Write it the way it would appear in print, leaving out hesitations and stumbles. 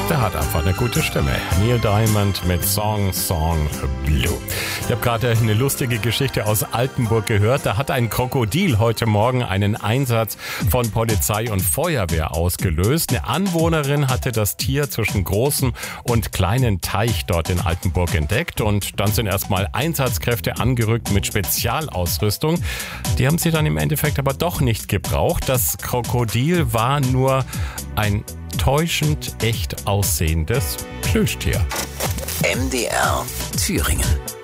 Der hat einfach eine gute Stimme. Neil Diamond mit Song Blue. Ich habe gerade eine lustige Geschichte aus Altenburg gehört. Da hat ein Krokodil heute Morgen einen Einsatz von Polizei und Feuerwehr ausgelöst. Eine Anwohnerin hatte das Tier zwischen großem und kleinen Teich dort in Altenburg entdeckt. Und dann sind erstmal Einsatzkräfte angerückt mit Spezialausrüstung. Die haben sie dann im Endeffekt aber doch nicht gebraucht. Das Krokodil war nur ein täuschend echt aussehendes Plüschtier. MDR Thüringen.